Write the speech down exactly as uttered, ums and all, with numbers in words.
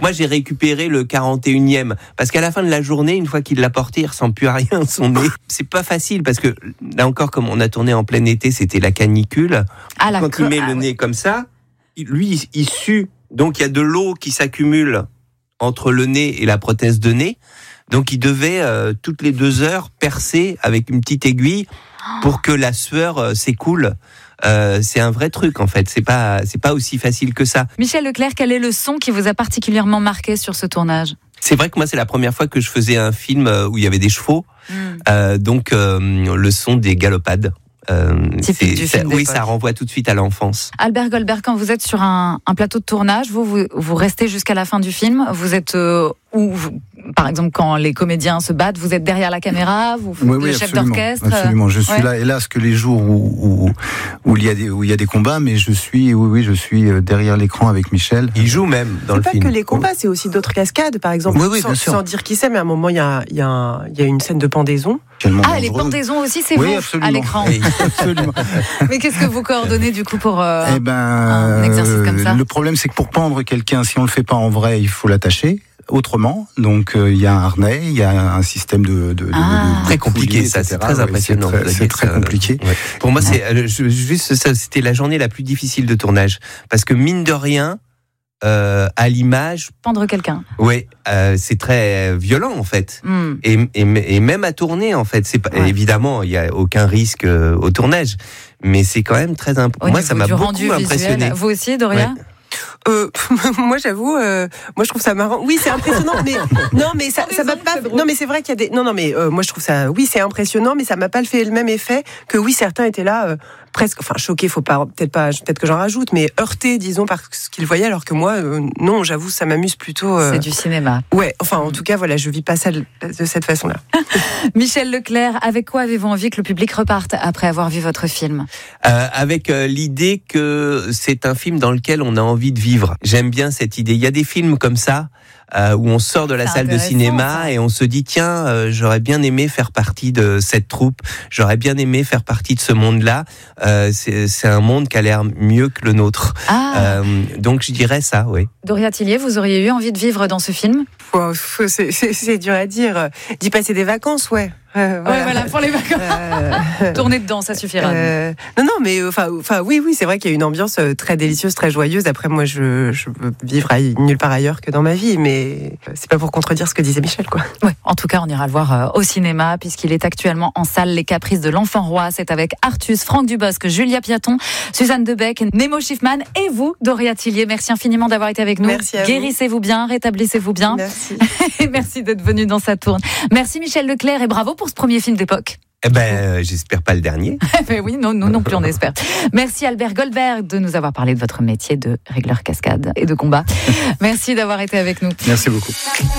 moi j'ai récupéré le quarante et unième parce qu'à la fin de la journée, une fois qu'il l'a porté, il ressemble plus à rien son nez. C'est pas facile parce que là encore, comme on a tourné en plein été, c'était la canicule. Ah, la Quand co- il met ah, le ouais. nez comme ça, il- lui il, il sue. Donc il y a de l'eau qui s'accumule entre le nez et la prothèse de nez. Donc il devait euh, toutes les deux heures percer avec une petite aiguille pour que la sueur euh, s'écoule. Euh, c'est un vrai truc en fait. C'est pas c'est pas aussi facile que ça. Michel Leclerc, quel est le son qui vous a particulièrement marqué sur ce tournage ? C'est vrai que moi c'est la première fois que je faisais un film où il y avait des chevaux. Mm. Euh, donc euh, le son des galopades. Euh, Typique c'est, du ça, film oui, d'époque. ça renvoie tout de suite à l'enfance. Albert Goldberg, quand vous êtes sur un, un plateau de tournage, vous, vous, vous restez jusqu'à la fin du film. Vous êtes euh, où vous- par exemple, quand les comédiens se battent, vous êtes derrière la caméra, vous faites Oui, le oui, chef absolument, d'orchestre. absolument. Je suis Ouais. là, hélas, que les jours où, où, où, il y a des, où il y a des combats, mais je suis, oui, oui, je suis derrière l'écran avec Michel. Il joue même dans C'est le pas film. que les combats, c'est aussi d'autres cascades, par exemple. Oui, oui, sans, bien sûr. sans dire qui c'est, mais à un moment, il y a, il y, a un- il y a une scène de pendaison. Tellement Ah, les dangereux. pendaisons aussi, c'est Oui, vous absolument. à l'écran. Oui. Absolument. Mais qu'est-ce que vous coordonnez du coup pour euh, Eh ben, un exercice comme ça ? Le problème, c'est que pour pendre quelqu'un, si on le fait pas en vrai, il faut l'attacher autrement. Donc, il euh, y a un harnais, il y a un système de, de, de, Ah. de Très compliqué, poulies, ça, et cetera. c'est très Ouais, impressionnant. C'est très, c'est très compliqué. Ouais. Pour moi, c'est euh, je- juste ça, c'était la journée la plus difficile de tournage parce que mine de rien, euh, à l'image, pendre quelqu'un. ouais, euh, c'est très violent en fait. Hmm. Et, et, et même à tourner en fait, c'est pas Ouais. évidemment il y a aucun risque euh, au tournage, mais c'est quand même très imp... Au moi niveau ça m'a du beaucoup rendu impressionné. visuel. Vous aussi, Doria ? Ouais. Euh, moi, j'avoue, euh, moi, je trouve ça marrant. Oui, c'est impressionnant, mais non, mais ça, ça m'a pas. Non, mais c'est vrai qu'il y a des. Non, non, mais euh, moi, je trouve ça. Oui, c'est impressionnant, mais ça m'a pas fait le même effet que oui, certains étaient là. Euh, presque, enfin choqué, faut pas, peut-être pas, peut-être que j'en rajoute, mais heurté, disons, par ce qu'ils voyaient, alors que moi, euh, non, j'avoue, ça m'amuse plutôt. Euh, C'est du cinéma. Ouais, enfin, en tout cas, voilà, je vis pas ça de, de cette façon-là. Michel Leclerc, avec quoi avez-vous envie que le public reparte après avoir vu votre film ? Euh, avec euh, l'idée que c'est un film dans lequel on a envie de vivre. J'aime bien cette idée. Il y a des films comme ça euh, où on sort de la C'est salle de intéressant, cinéma ça. et on se dit tiens, euh, j'aurais bien aimé faire partie de cette troupe. J'aurais bien aimé faire partie de ce monde-là. Euh, c'est, c'est un monde qui a l'air mieux que le nôtre. Ah, Euh, donc je dirais ça, oui. Doria Tillier, vous auriez eu envie de vivre dans ce film ? Wow, c'est, c'est, c'est dur à dire. D'y passer des vacances, ouais. Euh, Ouais, voilà, pour les vacances. Euh, Tourner dedans, ça suffira. Euh, non, non, mais enfin, enfin, oui, oui, c'est vrai qu'il y a une ambiance euh, très délicieuse, très joyeuse. Après, moi, je, je veux vivre à- nulle part ailleurs que dans ma vie, mais c'est pas pour contredire ce que disait Michel, quoi. Ouais, en tout cas, on ira le voir euh, au cinéma, puisqu'il est actuellement en salle. Les Caprices de l'Enfant Roi, c'est avec Artus, Franck Dubosc, Julia Piaton, Suzanne Debec, Nemo Schiffman et vous, Doria Tillier. Merci infiniment d'avoir été avec nous. Merci à vous. Guérissez-vous bien, rétablissez-vous bien. Merci. Et merci d'être venu dans sa tourne. Merci Michel Leclerc et bravo pour ce premier film d'époque. Eh ben, euh, j'espère pas le dernier. Mais oui, non, nous non plus, on espère. Merci Albert Goldberg de nous avoir parlé de votre métier de régleur cascade et de combat. Merci d'avoir été avec nous. Merci beaucoup.